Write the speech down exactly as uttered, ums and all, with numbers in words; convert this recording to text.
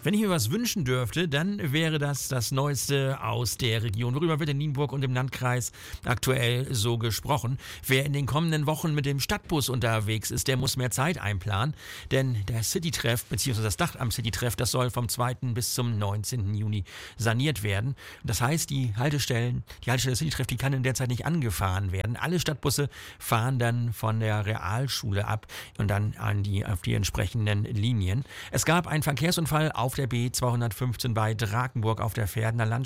Wenn ich mir was wünschen dürfte, dann wäre das das Neueste aus der Region. Worüber wird in Nienburg und im Landkreis aktuell so gesprochen? Wer in den kommenden Wochen mit dem Stadtbus unterwegs ist, der muss mehr Zeit einplanen. Denn der City-Treff, beziehungsweise das Dach am City-Treff, das soll vom zweiten bis zum neunzehnten Juni saniert werden. Das heißt, die Haltestellen, die Haltestelle City-Treff, die kann in der Zeit nicht angefahren werden. Alle Stadtbusse fahren dann von der Realschule ab und dann an die, auf die entsprechenden Linien. Es gab einen Verkehrsunfall auf der B zweihundertfünfzehn bei Drakenburg auf der Verdener Landstraße.